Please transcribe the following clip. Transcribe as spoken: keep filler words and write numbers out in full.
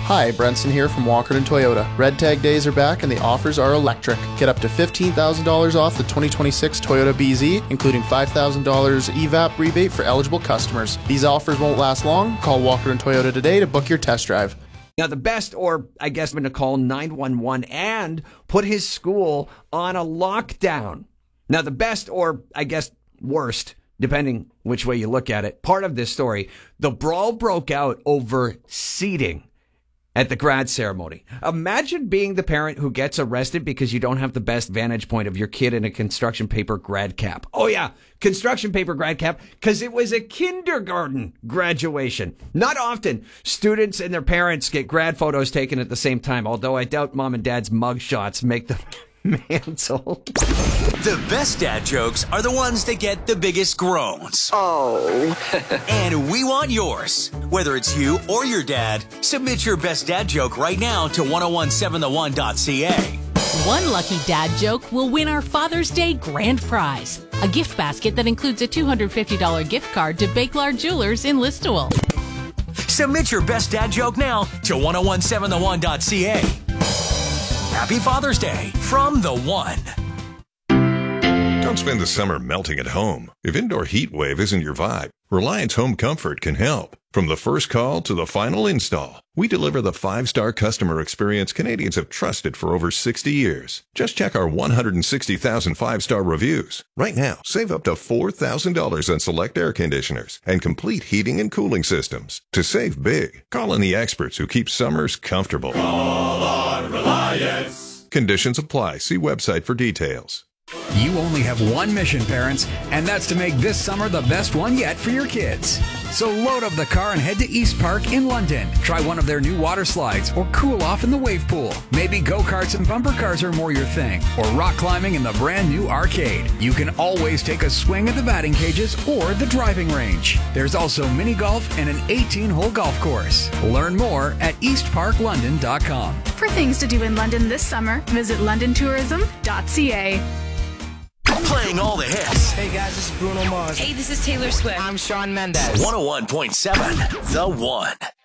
Hi, Brenson here from Walkerton Toyota. Red Tag days are back and the offers are electric. Get up to fifteen thousand dollars off the twenty twenty-six Toyota B Z, including five thousand dollars E V A P rebate for eligible customers. These offers won't last long. Call Walkerton Toyota today to book your test drive. Now, the best, or I guess I'm going to call nine one one and put his school on a lockdown. Now, the best, or I guess worst, depending which way you look at it, part of this story, the brawl broke out over seating at the grad ceremony. Imagine being the parent who gets arrested because you don't have the best vantage point of your kid in a construction paper grad cap. Oh yeah, construction paper grad cap, because it was a kindergarten graduation. Not often students and their parents get grad photos taken at the same time, although I doubt mom and dad's mug shots make the mantle. The best dad jokes are the ones that get the biggest groans. Oh. And we want yours. Whether it's you or your dad, submit your best dad joke right now to ten seventeen the one dot c a. One lucky dad joke will win our Father's Day grand prize, a gift basket that includes a two hundred fifty dollars gift card to Bakelard Jewelers in Listowel. Submit your best dad joke now to ten seventeen the one dot c a. Happy Father's Day from The One. Don't spend the summer melting at home. If indoor heat wave isn't your vibe, Reliance Home Comfort can help. From the first call to the final install, we deliver the five-star customer experience Canadians have trusted for over sixty years. Just check our one hundred sixty thousand five-star reviews. Right now, save up to four thousand dollars on select air conditioners and complete heating and cooling systems. To save big, call on the experts who keep summers comfortable. Call on Reliance. Conditions apply. See website for details. You only have one mission, parents, and that's to make this summer the best one yet for your kids. So load up the car and head to East Park in London. Try one of their new water slides or cool off in the wave pool. Maybe go-karts and bumper cars are more your thing, or rock climbing in the brand new arcade. You can always take a swing at the batting cages or the driving range. There's also mini golf and an eighteen-hole golf course. Learn more at east park london dot com. For things to do in London this summer, visit london tourism dot c a. Playing all the hits. Hey guys, this is Bruno Mars. Hey, this is Taylor Swift. I'm Shawn Mendes. one oh one point seven The One.